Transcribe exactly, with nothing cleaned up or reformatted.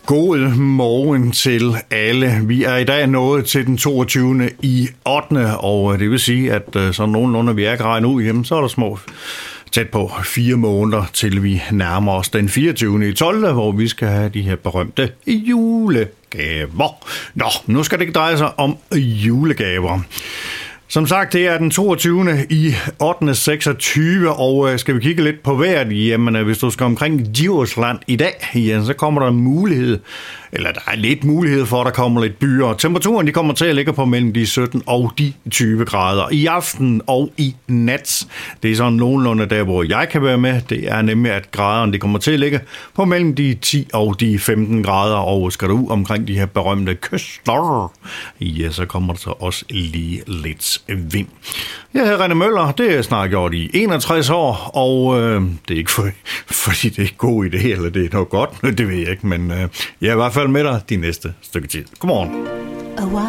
God morgen til alle. Vi er i dag nået til den toogtyvende i ottende og det vil sige, at sådan nogenlunde vi er regnet ud hjemme, så er der små tæt på fire måneder, til vi nærmer os den fireogtyvende i tolvte hvor vi skal have de her berømte julegaver. Nå, nu skal det ikke dreje sig om julegaver. Som sagt, det er den toogtyvende i ottende seksogtyve, og skal vi kigge lidt på vejret, jamen hvis du skal omkring Djursland i dag, ja, så kommer der en mulighed, eller der er lidt mulighed for, at der kommer lidt byer. Temperaturen de kommer til at ligge på mellem de sytten og de tyve grader i aften og i nat. Det er sådan nogenlunde der, hvor jeg kan være med. Det er nemlig, at graderne de kommer til at ligge på mellem de ti og de femten grader, og skal du ud omkring de her berømte kyster, ja, så kommer der så også lige lidt vind. Jeg hedder René Møller, det er snart gjort i enogtres år, og øh, det er ikke for, fordi det er god idé, eller det er noget godt, det ved jeg ikke, men øh, jeg er i hvert fald med dig de næste stykke tid. Godmorgen.